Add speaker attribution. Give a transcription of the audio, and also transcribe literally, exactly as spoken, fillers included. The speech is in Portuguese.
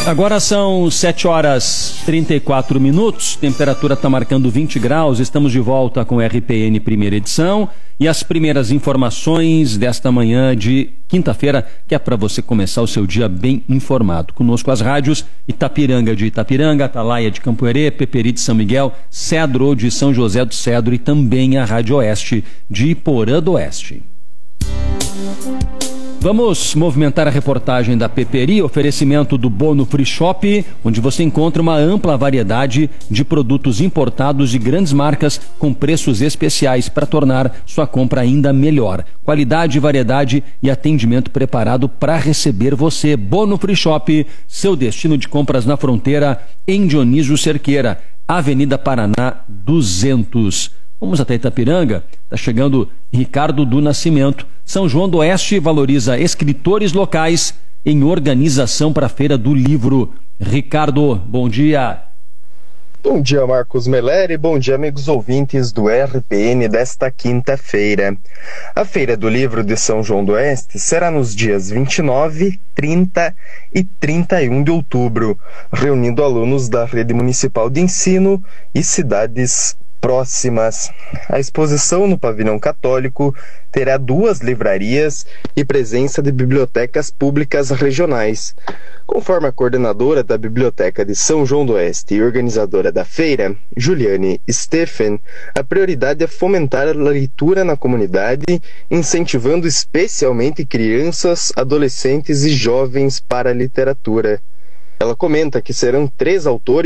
Speaker 1: Agora são sete horas e trinta e quatro minutos, temperatura está marcando vinte graus, estamos de volta com o R P N primeira edição e as primeiras informações desta manhã de quinta-feira, que é para você começar o seu dia bem informado. Conosco as rádios Itapiranga de Itapiranga, Atalaia de Campoerê, Peperi de São Miguel, Cedro de São José do Cedro e também a Rádio Oeste de Iporã do Oeste. Vamos movimentar a reportagem da Peperi, oferecimento do Bono Free Shop, onde você encontra uma ampla variedade de produtos importados de grandes marcas com preços especiais para tornar sua compra ainda melhor. Qualidade, variedade e atendimento preparado para receber você. Bono Free Shop, seu destino de compras na fronteira, em Dionísio Cerqueira, Avenida Paraná duzentos. Vamos até Itapiranga, está chegando Ricardo do Nascimento. São João do Oeste valoriza escritores locais em organização para a Feira do Livro. Ricardo, bom dia.
Speaker 2: Bom dia, Marcos Meleri, bom dia, amigos ouvintes do R P N desta quinta-feira. A Feira do Livro de São João do Oeste será nos dias vinte e nove, trinta e trinta e um de outubro, reunindo alunos da Rede Municipal de Ensino e cidades próximas. A exposição no Pavilhão Católico terá duas livrarias e presença de bibliotecas públicas regionais. Conforme a coordenadora da Biblioteca de São João do Oeste e organizadora da feira, Juliane Steffen, a prioridade é fomentar a leitura na comunidade, incentivando especialmente crianças, adolescentes e jovens para a literatura. Ela comenta que serão três autores